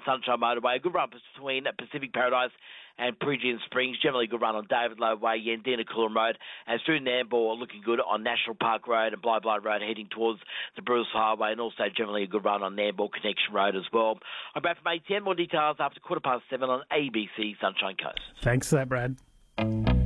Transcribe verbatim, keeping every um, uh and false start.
Sunshine Motorway. A good run between Pacific Paradise and Pridgeon Springs. Generally a good run on David Lowe Way, Yandina Coolum Road. And through Nambour, looking good on National Park Road and Bly Bly Road, heading towards the Bruce Highway. And also generally a good run on Nambour Connection Road as well. I'm back from A ten. More details after quarter past seven on A B C Sunshine Coast. Thanks for that, Brad.